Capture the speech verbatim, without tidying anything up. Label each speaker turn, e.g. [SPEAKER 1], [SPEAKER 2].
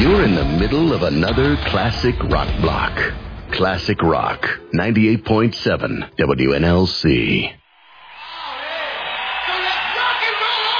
[SPEAKER 1] You're in the middle of another classic rock block. Classic Rock, ninety-eight point seven W N L C.
[SPEAKER 2] So let's rock and roll!